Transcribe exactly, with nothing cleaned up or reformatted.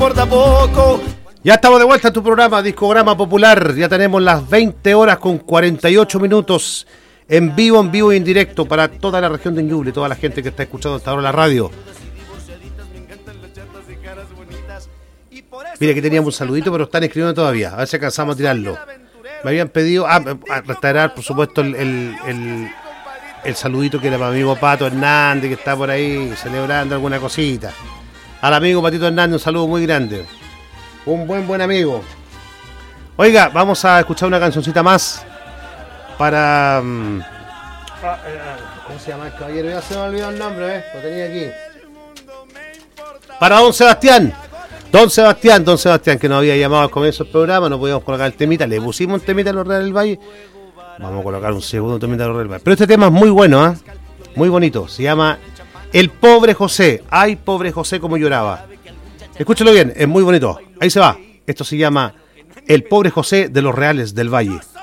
Por tampoco. Ya estamos de vuelta en tu programa Discograma Popular. Ya tenemos las veinte horas con cuarenta y ocho minutos en vivo, en vivo y en directo para toda la región de Ñuble, toda la gente que está escuchando hasta ahora la radio. Mira que teníamos un saludito, pero están escribiendo todavía. A ver si alcanzamos a tirarlo. Me habían pedido ah, a restaurar, por supuesto, el, el, el, el saludito que era para mi amigo Pato Hernández, que está por ahí celebrando alguna cosita. Al amigo Patito Hernández, un saludo muy grande. Un buen, buen amigo. Oiga, vamos a escuchar una cancioncita más para... Um, ¿cómo se llama el caballero? Ya se me olvidó el nombre, ¿eh? Lo tenía aquí. Para Don Sebastián. Don Sebastián, Don Sebastián, que nos había llamado al comienzo del programa, no podíamos colocar el temita, le pusimos un temita a los Reales del Valle. Vamos a colocar un segundo temita a los Reales del Valle. Pero este tema es muy bueno, ¿eh? Muy bonito. Se llama El Pobre José. Ay, pobre José, cómo lloraba. Escúchelo bien, es muy bonito. Ahí se va. Esto se llama El Pobre José de los Reales del Valle.